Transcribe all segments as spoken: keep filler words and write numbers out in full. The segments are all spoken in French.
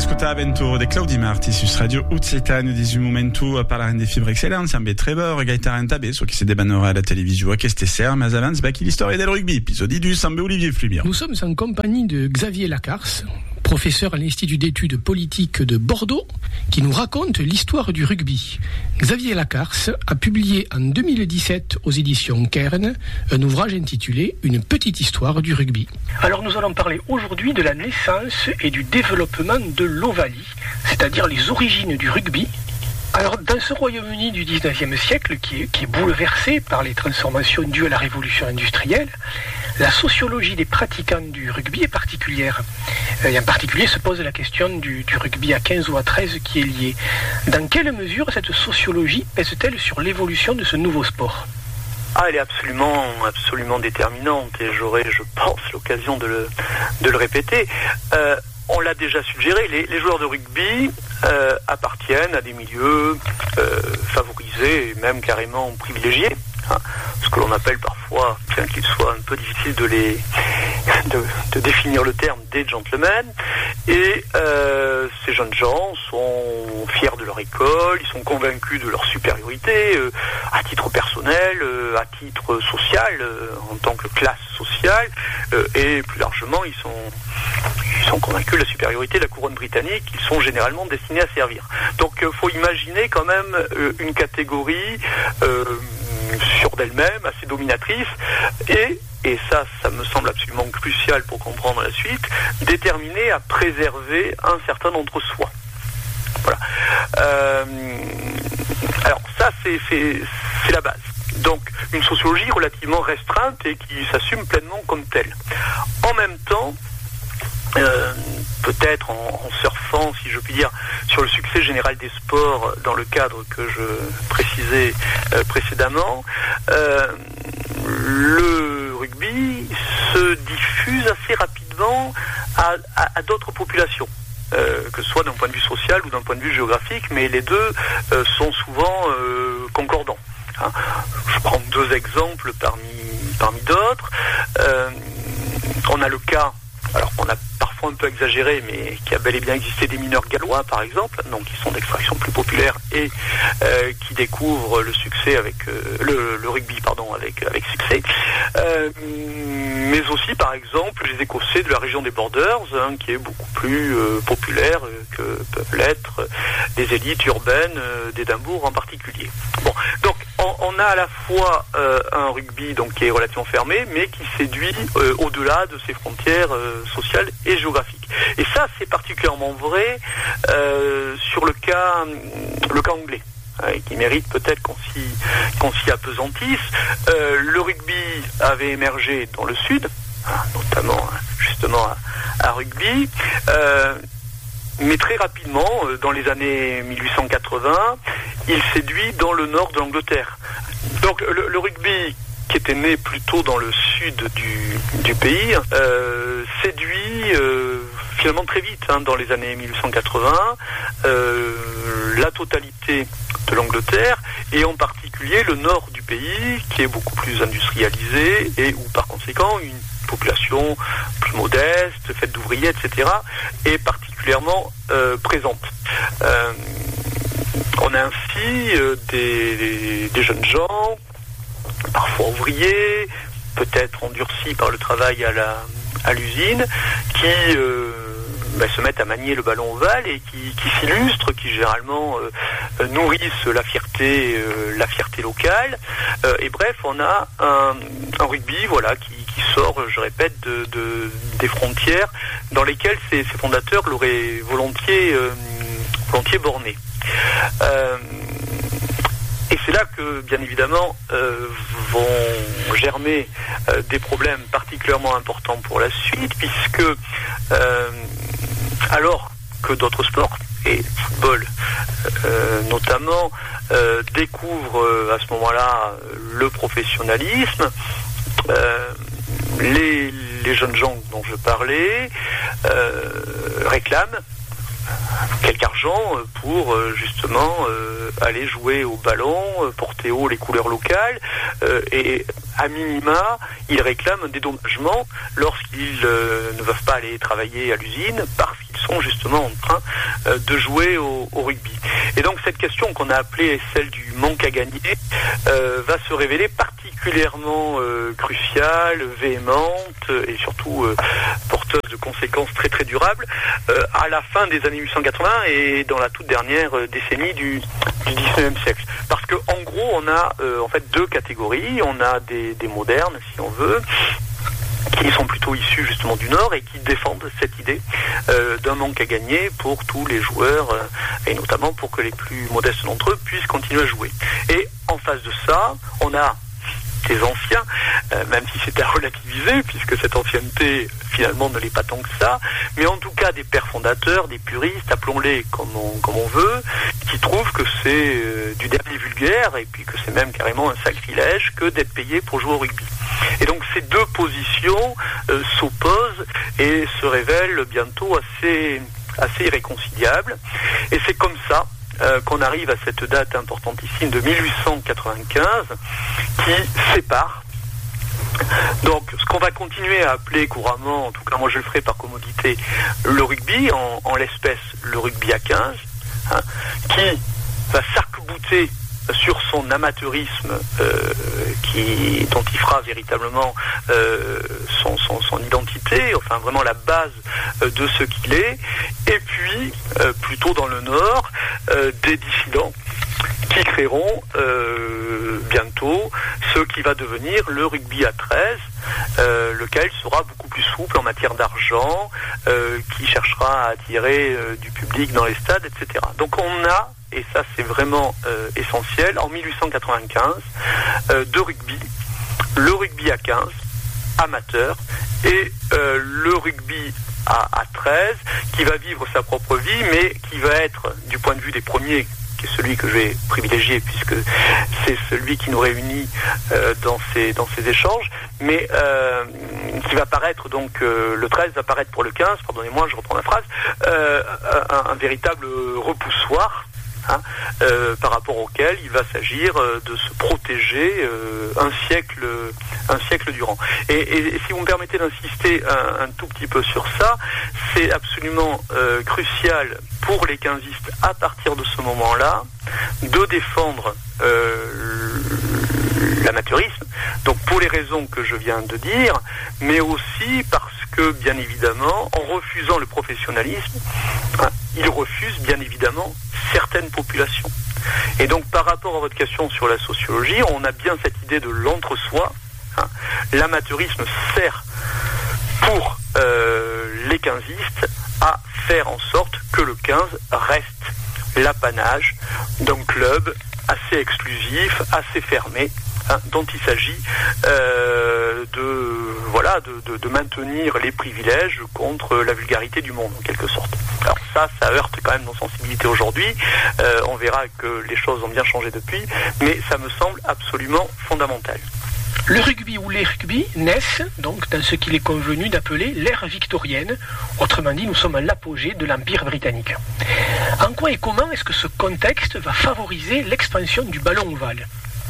ascolta avvento de Claudi Marti sus Radio Uzzetano di un momento parlare di fibre excellence amb Trevor Gaëtan Tabesso qui se débanera à la télévision à Kestesser mais avant c'est qui l'histoire del rugby épisode douze amb Olivier Flumier. Nous sommes en compagnie de Xavier Lacarce, professeur à l'Institut d'études politiques de Bordeaux, qui nous raconte l'histoire du rugby. Xavier Lacarce a publié en deux mille dix-sept aux éditions Cairn un ouvrage intitulé « Une petite histoire du rugby ». Alors nous allons parler aujourd'hui de la naissance et du développement de l'Ovalie, c'est-à-dire les origines du rugby. Alors, dans ce Royaume-Uni du dix-neuvième siècle, qui est, qui est bouleversé par les transformations dues à la révolution industrielle, la sociologie des pratiquants du rugby est particulière. Et en particulier se pose la question du, du rugby à quinze ou à treize qui est lié. Dans quelle mesure cette sociologie pèse-t-elle sur l'évolution de ce nouveau sport ? Ah, elle est absolument, absolument déterminante et j'aurai, je pense, l'occasion de le, de le répéter. Euh, On l'a déjà suggéré, les, les joueurs de rugby euh, appartiennent à des milieux euh, favorisés et même carrément privilégiés, hein, ce que l'on appelle parfois, bien qu'il soit un peu difficile de les de, de définir le terme, des gentlemen. Et euh, ces jeunes gens sont fiers de leur école, ils sont convaincus de leur supériorité euh, à titre personnel, euh, à titre social, euh, en tant que classe sociale, euh, et plus largement, ils sont Ils sont convaincus de la supériorité de la couronne britannique, ils sont généralement destinés à servir. Donc il euh, faut imaginer quand même euh, une catégorie euh, sûre d'elle-même, assez dominatrice, et, et ça, ça me semble absolument crucial pour comprendre la suite, déterminée à préserver un certain d'entre soi. Voilà. Euh, alors ça, c'est, c'est, c'est la base. Donc une sociologie relativement restreinte et qui s'assume pleinement comme telle. En même temps, Euh, peut-être en, en surfant, si je puis dire, sur le succès général des sports dans le cadre que je précisais euh, précédemment, euh, le rugby se diffuse assez rapidement à, à, à d'autres populations. Euh, que ce soit d'un point de vue social ou d'un point de vue géographique, mais les deux euh, sont souvent euh, concordants. Hein. Je prends deux exemples parmi, parmi d'autres. Euh, on a le cas, alors on a parfois un peu exagéré, mais qui a bel et bien existé des mineurs gallois, par exemple, donc qui sont d'extraction plus populaire et euh, qui découvrent le succès avec euh, le, le rugby, pardon, avec avec succès. Euh, mais aussi, par exemple, les Écossais de la région des Borders, hein, qui est beaucoup plus euh, populaire que peuvent l'être les élites urbaines euh, d'Édimbourg en particulier. Bon, donc on, on a à la fois euh, un rugby donc qui est relativement fermé, mais qui séduit euh, au-delà de ses frontières euh, sociales et géographiques. Et ça, c'est particulièrement vrai euh, sur le cas, le cas anglais, hein, qui mérite peut-être qu'on s'y, qu'on s'y appesantisse. Euh, le rugby avait émergé dans le sud, hein, notamment justement à, à rugby, euh, mais très rapidement, dans les années mille huit cent quatre-vingts, il séduit dans le nord de l'Angleterre. Donc le, le rugby, qui était né plutôt dans le sud du, du pays, euh, séduit euh, finalement très vite, hein, dans les années mille huit cent quatre-vingts, euh, la totalité de l'Angleterre, et en particulier le nord du pays, qui est beaucoup plus industrialisé, et où par conséquent une population plus modeste, faite d'ouvriers, et cetera, est particulièrement euh, présente. Euh, on a ainsi euh, des, des, des jeunes gens, parfois ouvriers, peut-être endurcis par le travail à la à l'usine, qui euh, bah, se mettent à manier le ballon ovale et qui, qui s'illustrent, qui généralement euh, nourrissent la fierté euh, la fierté locale. Euh, et bref, on a un, un rugby, voilà, qui, qui sort, je répète, de, de des frontières dans lesquelles ces, ces fondateurs l'auraient volontiers euh, volontiers borné. Euh, Et c'est là que, bien évidemment, euh, vont germer euh, des problèmes particulièrement importants pour la suite, puisque, euh, alors que d'autres sports, et le football euh, notamment, euh, découvrent euh, à ce moment-là le professionnalisme, euh, les, les jeunes gens dont je parlais euh, réclament quelque argent pour euh, justement euh, aller jouer au ballon, euh, porter haut les couleurs locales, euh, et à minima, ils réclament un dédommagement lorsqu'ils euh, ne peuvent pas aller travailler à l'usine parce qu'ils sont justement en train euh, de jouer au, au rugby. Et donc cette question qu'on a appelée celle du manque à gagner euh, va se révéler particulièrement euh, cruciale, véhémente et surtout euh, porteuse de conséquences très très durables euh, à la fin des années mille huit cent quatre-vingts et dans la toute dernière euh, décennie du, du dix-neuvième siècle. Parce que en gros on a euh, en fait deux catégories, on a des, des modernes si on veut, qui sont plutôt issus justement du Nord et qui défendent cette idée euh, d'un manque à gagner pour tous les joueurs euh, et notamment pour que les plus modestes d'entre eux puissent continuer à jouer. Et en face de ça, on a des anciens, euh, même si c'était à relativiser, puisque cette ancienneté finalement ne l'est pas tant que ça, mais en tout cas des pères fondateurs, des puristes, appelons-les comme on, comme on veut, qui trouvent que c'est euh, du dernier vulgaire et puis que c'est même carrément un sacrilège que d'être payé pour jouer au rugby. Et donc ces deux positions euh, s'opposent et se révèlent bientôt assez, assez irréconciliables. Et c'est comme ça euh, qu'on arrive à cette date importantissime de mille huit cent quatre-vingt-quinze qui sépare donc ce qu'on va continuer à appeler couramment, en tout cas moi je le ferai par commodité, le rugby, en, en l'espèce le rugby à quinze, hein, qui va s'arc-bouter sur son amateurisme euh, qui, dont il fera véritablement euh, son, son, son identité, enfin vraiment la base euh, de ce qu'il est, et puis euh, plutôt dans le Nord, euh, des dissidents qui créeront euh, bientôt ce qui va devenir le rugby à treize, euh, lequel sera beaucoup plus souple en matière d'argent, euh, qui cherchera à attirer euh, du public dans les stades, et cetera. Donc on a, et ça c'est vraiment euh, essentiel, en mille huit cent quatre-vingt-quinze, euh, de rugby, le rugby à quinze, amateur, et euh, le rugby à, à treize, qui va vivre sa propre vie, mais qui va être, du point de vue des premiers, qui est celui que je vais privilégier puisque c'est celui qui nous réunit euh, dans ces dans ces échanges, mais euh, qui va paraître donc euh, le treize va paraître pour le quinze, pardonnez-moi, je reprends la phrase, euh, un, un véritable repoussoir. Hein, euh, par rapport auquel il va s'agir euh, de se protéger euh, un siècle un siècle durant. Et, et, et si vous me permettez d'insister un, un tout petit peu sur ça, c'est absolument euh, crucial pour les quinzistes à partir de ce moment-là de défendre euh, l'amateurisme, donc pour les raisons que je viens de dire, mais aussi parce que, bien évidemment, en refusant le professionnalisme, hein, ils refusent, bien évidemment, certaines populations. Et donc, par rapport à votre question sur la sociologie, on a bien cette idée de l'entre-soi. Hein. L'amateurisme sert pour euh, les quinzistes à faire en sorte que le quinze reste l'apanage d'un club assez exclusif, assez fermé, hein, dont il s'agit euh, de voilà de, de, de maintenir les privilèges contre la vulgarité du monde en quelque sorte. Alors ça, ça heurte quand même nos sensibilités aujourd'hui. Euh, on verra que les choses ont bien changé depuis, mais ça me semble absolument fondamental. Le rugby ou les rugby naissent donc dans ce qu'il est convenu d'appeler l'ère victorienne. Autrement dit, nous sommes à l'apogée de l'Empire britannique. En quoi et comment est-ce que ce contexte va favoriser l'expansion du ballon ovale ?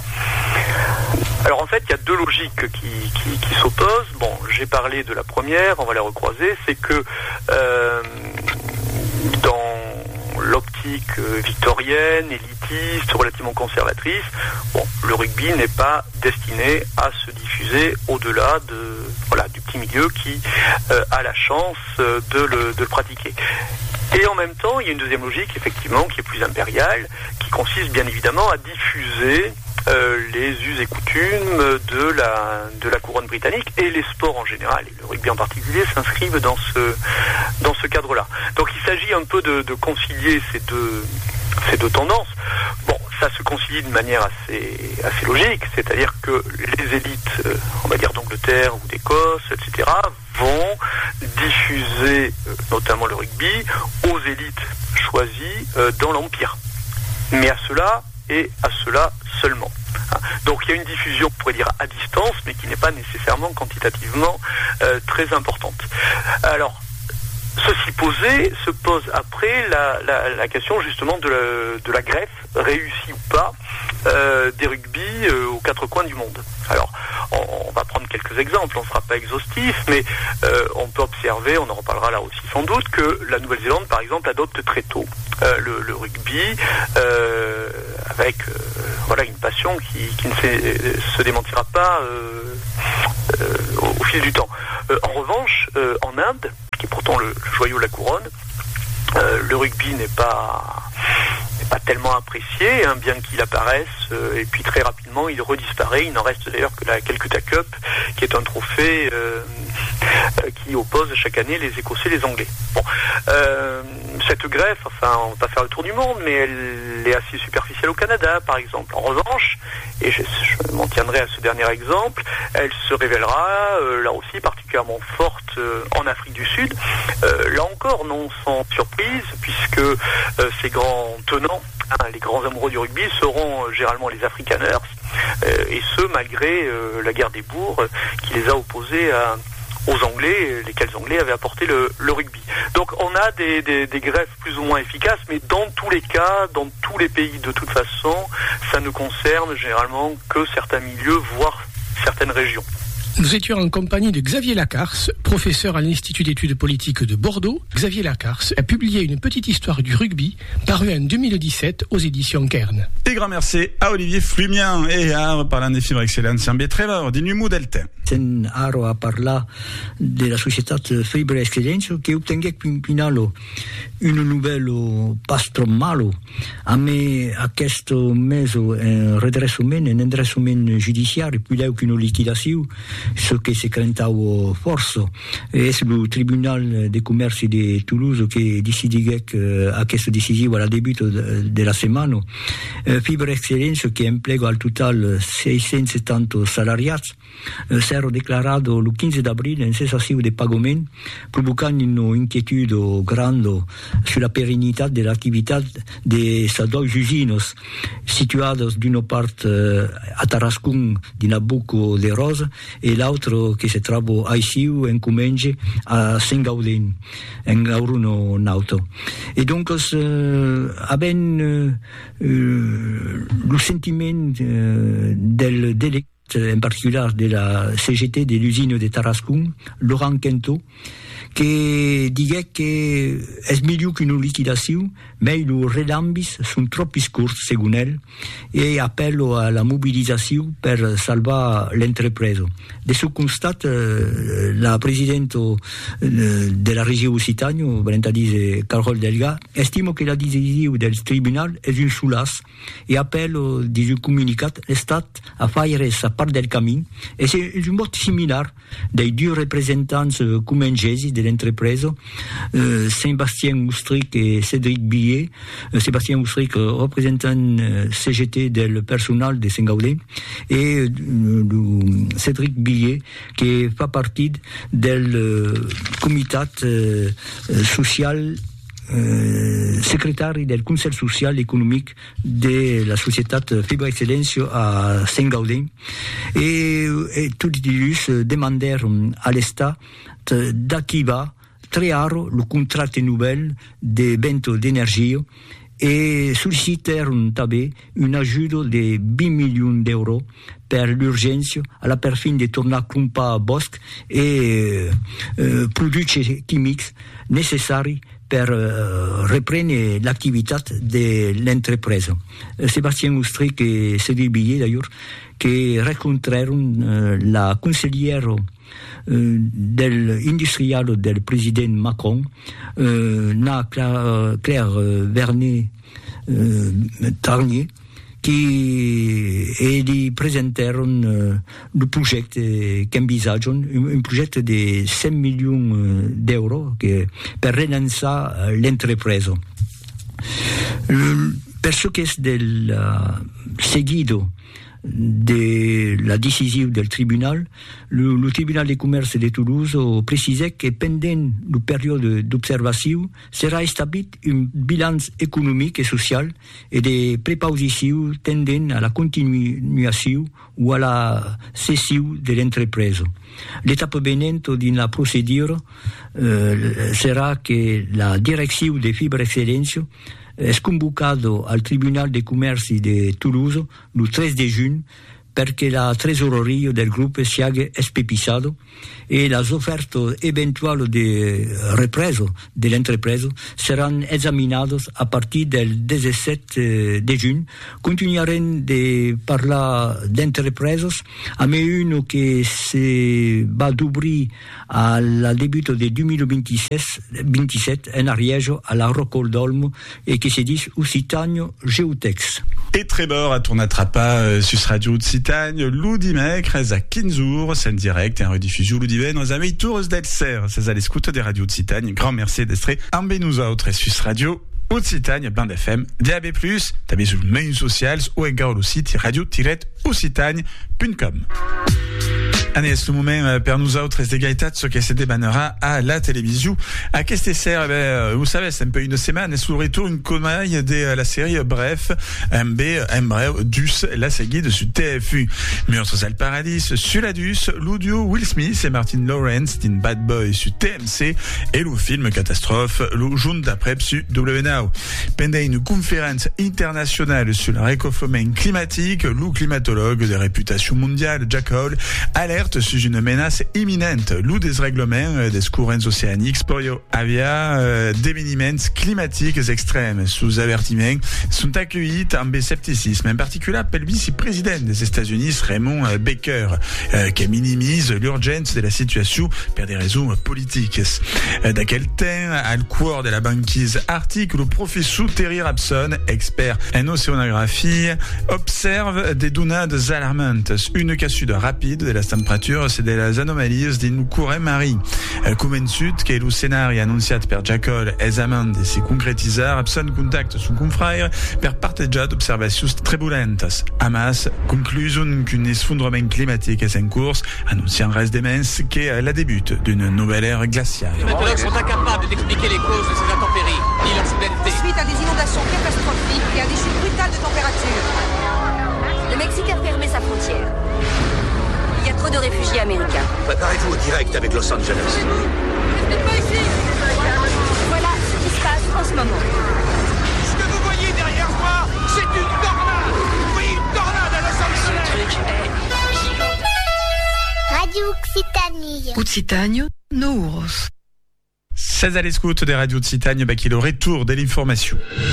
Alors en fait, il y a deux logiques qui, qui, qui s'opposent. Bon, j'ai parlé de la première, on va la recroiser, c'est que euh, dans l'optique victorienne, élitiste, relativement conservatrice, bon, le rugby n'est pas destiné à se diffuser au-delà de voilà du petit milieu qui euh, a la chance de le, de le pratiquer. Et en même temps, il y a une deuxième logique, effectivement, qui est plus impériale, qui consiste bien évidemment à diffuser euh, les us et coutumes de la de la couronne britannique, et les sports en général, et le rugby en particulier, s'inscrivent dans ce dans ce cadre-là. Donc il s'agit un peu de, de concilier ces deux ces deux tendances. Bon, ça se concilie de manière assez assez logique, c'est-à-dire que les élites, euh, on va dire d'Angleterre ou d'Écosse, et cetera, vont diffuser euh, notamment le rugby aux élites choisies euh, dans l'Empire. Mais à cela et à cela seulement. Donc il y a une diffusion, on pourrait dire, à distance, mais qui n'est pas nécessairement quantitativement euh, très importante. Alors, ceci posé, se pose après la, la, la question justement de la, de la greffe, réussie ou pas, euh, des rugby euh, aux quatre coins du monde. Alors, on, on va prendre quelques exemples, on ne sera pas exhaustif, mais euh, on peut observer, on en reparlera là aussi sans doute, que la Nouvelle-Zélande, par exemple, adopte très tôt euh, le, le rugby, euh, avec euh, voilà une passion qui, qui ne se, se démentira pas euh, euh, au, au fil du temps. Euh, en revanche, euh, en Inde, qui est pourtant le, le joyau de la couronne, euh, le rugby n'est pas n'est pas tellement apprécié, hein, bien qu'il apparaisse, euh, et puis très rapidement il redisparaît. Il n'en reste d'ailleurs que la Calcutta Cup, qui est un trophée euh, euh, qui oppose chaque année les Écossais et les Anglais. Bon, euh, cette greffe, enfin, on va pas faire le tour du monde, mais elle est assez superficielle au Canada, par exemple. En revanche, et je, je m'en tiendrai à ce dernier exemple, elle se révélera euh, là aussi particulièrement forte euh, en Afrique du Sud. Euh, là encore, non sans surprise, puisque euh, ces grands tenants, hein, les grands amoureux du rugby, seront euh, généralement les Afrikaners, euh, et ce malgré euh, la guerre des bourgs euh, qui les a opposés à aux Anglais, lesquels Anglais avaient apporté le, le rugby. Donc on a des, des, des greffes plus ou moins efficaces, mais dans tous les cas, dans tous les pays de toute façon, ça ne concerne généralement que certains milieux, voire certaines régions. Nous étions en compagnie de Xavier Lacarce, professeur à l'Institut d'études politiques de Bordeaux. Xavier Lacarce a publié une petite histoire du rugby, parue en deux mille dix-sept aux éditions Kern. Et grand merci à Olivier Flumien e a parlato di Fibra Excellence Siambe Trevor di Numu Delte. Sen aro a parlar della società Fibra Excellence che ottengué pinalo un nuovo pastro malo a me a questo mese un redressement un redressement giudiziario più leu che una liquidazione ce che si crentavo forse è il tribunal dei commerci di Toulouse che decide che a questo decisivo al debito della settimana Fibra Excellence che impiega al total seicentosettanta salariati s'era declarato il quindici aprile in cessazione di pagamento provocando un'inquietude grande sulla perenità dell'attività di due usinos situate da una parte a Tarascon di Nabucco de Rosa e l'altra che si trova a Isiu in Comenge a Saint-Gaudin in Auruno Nauto e donc uh, abbiamo uh, il sentimento uh, del delegato in particolare della C G T dell'usina di Tarascon, Laurent Quinto, che dice che è meglio che una liquidazione, ma i relambis sono troppo corti, secondo lui, e appello alla mobilizzazione per salvare l'entreprise. Adesso constate la Presidente della Regione Occitania, Brenta dice Carol Delga, stimo che la decisione del Tribunale è un sulas e appello di un comunicato è stato a fare sa parte del cammino e c'est un modo similare dei due rappresentanti comengesi dell'entreprise, eh, Sébastien Oustric e Cédric Billet. Eh, Sébastien Oustric rappresentant C G T del personal de Saint-Gaudin e eh, Cédric Billet che fa parte del eh, Comitat eh, Social Uh, segretari del Conseil Social et Économique de la società Fibra Excellence a Saint-Gaudin e, e tutti loro demandarono all'État d'attivare très raro le contrat nouvel de vente d'energia e sollecitarono també un aiuto di venti milioni d'euro per l'urgenza alla per fin di tornare a clumpare boschi e eh, prodotti chimici necessari per uh, riprendere l'attività dell'entreprise. Uh, Sébastien Oustric e Cédric Billet, d'ailleurs, che rincontrarono uh, la consigliera uh, dell'industriale del presidente Macron, uh, na Claire, Claire Vernet uh, Tarnier, che e gli presentarono il progetto che envisaggiano, un progetto di sei milioni d'euro che, per rilanciare l'entreprise. Per ciò che è del uh, seguito de la décision du tribunal, le, le tribunal de commerce de Toulouse a précisé que pendant la période d'observation sera établi une balance économique et sociale et des prépositions tendant à la continuation ou à la cession de l'entreprise. L'étape venante dans la procédure euh, sera que la direction de Fibre Excellence est convocado al Tribunal de Commerce de Toulouse le treize de juin perché la tresoreria del gruppo sia espepissado e las offerte eventuali di ripreso dell'entreprise saranno esaminate a partir del diciassette de juin. Continueremo di parlare d'entreprises, a me uno che si va d'ouvrir al début de duemilaventisette en Ariège à la Rocol d'Olmo et qui se dit Occitanie Geotex. Et Trébor a tourné attrapa euh, sus Radio Occitanie, l'Udimec, reste à quinze jours, scène directe et en rediffusion l'Udiven, aux amis tours d'Elser, c'est à l'écoute des Radio Occitanie, grand merci d'être en nous autres, sus Radio Occitanie, bande F M, D A B plus, t'as sur le mail social, ou encore le site radio-occitanie point com. Allez, ce moment per nous autres des gaitats ce qui se débannera à la télévision. À qu'est-ce que c'est? Ben, vous savez, c'est un peu une semaine et sous le retour une comaille de la série Bref, M B, M bref, Dus, la série de sur T F U. Meurtres al Paradis, sur la Dus, l'audio Will Smith et Martin Lawrence d'une Bad Boy sur T M C et le film catastrophe, le jour d'après sur W Now. Pendant une conférence internationale sur le réchauffement climatique, le climatologue de réputation mondiale Jack Hall alerte sur une menace imminente, l'ou des règlements des courants océaniques sporio avia euh, d'événements climatiques extrêmes sous avertiment sont accueillis en scepticisme, en particulier pel vice-président des États-Unis Raymond Baker euh, qui minimise l'urgence de la situation pour des raisons politiques. Euh, D'à quel temps al cuore de la banquise arctique, le professeur Terry Rapson, expert en océanographie, observe des données alarmantes, une cassure rapide de la température, c'est des anomalies d'une courant marie. Convaincut que le scénario annonciat per Jackal esamen de se concrétisar, Rapson contacte son confrère per partejar d'observacions trebulentas. Amas, conclusion qu'un effondrement climatique est en course, annonciant res demens que la débute d'une nouvelle ère glaciale. Les météorologues sont incapables d'expliquer les causes de ces intempéries, ni leur souveraineté. Suite à des inondations catastrophiques et à des chutes brutales de température. Le Mexique a fermé sa frontière. Il y a trop de réfugiés américains. Préparez-vous au direct avec Los Angeles. Ne pas ici. Voilà ce qui se passe en ce moment. Ce que vous voyez derrière moi, c'est une tornade. Oui, une tornade à Los Angeles. Ce truc est... Radio Occitanie. Occitanie, Nouros. seize à l'escoute des radios Occitanie, bah, qui est le retour de l'information.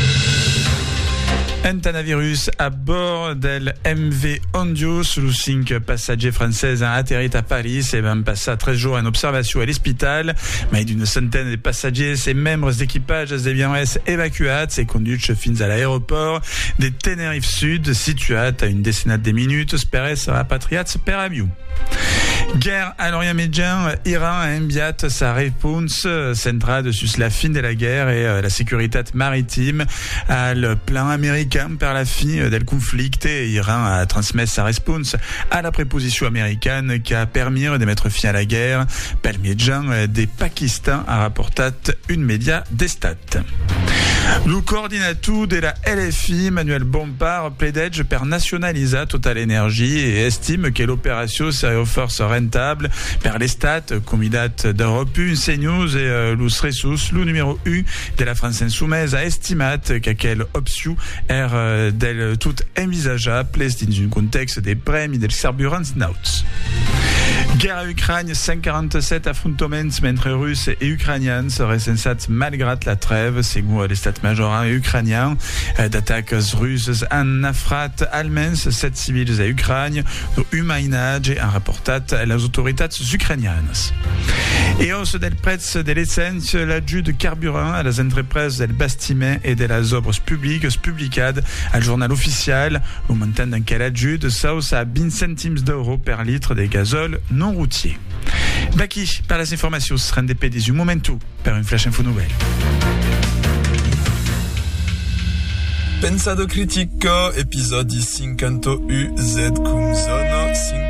Un coronavirus à bord del M V Ondius, le cinq passagers français a atterri à Paris et va passer treize jours en observation à l'hôpital. Mais d'une centaine de passagers et membres d'équipage deviennent évacués et conduits fins à l'aéroport de Tenerife Sud, situé à une décennie de minutes, spérés rapatriés per avion. Guerre à l'Orient Médian, Iran a envié sa réponse centrale sur la fin de la guerre et la sécurité maritime à le plan américain par la fin du conflit. Et Iran a transmis sa réponse à la préposition américaine qui a permis de mettre fin à la guerre. Pel Médian des Pakistan a rapporté une média d'Estat. Le coordinateur de la L F I, Manuel Bompard, plaide per nationaliser Total Energy et estime que l'opération serait force rentable per l'Estat, Comidat d'Europe U, CNews et euh, los ressources, le numéro U de la France insoumise a estimat qu'aquelle option est euh, del tout envisageable dans un contexte des premi del carburant nauts. Guerre à Ukraine, cent quarante-sept affrontements entre Russes et Ukrainiens seraient sensats malgré la trêve, selon l'état-major ukrainien. D'attaques russes en afrat allemands, sept civils à Ukraine, humainage et en rapportat les autorités ukrainiennes. Et hausse del prezzo de l'essence, l'ajout de carburant à les entreprises del bâtiment et de las obres publiques publicades al journal officiel, au montant d'un quel ajout de sauce à vingt centimes d'euros per litre de gazole non routier. Baki, par les informations, ce sera un D P du Momentu, par une flash info nouvelle. Pensado critico, episodi cinquanta U Z cum zona